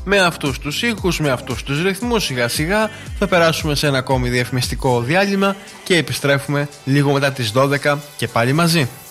Με αυτούς τους ήχους, με αυτούς τους ρυθμούς, σιγά σιγά θα περάσουμε σε ένα ακόμη διαφημιστικό διάλειμμα και επιστρέφουμε λίγο μετά τις 12 και πάλι μαζί.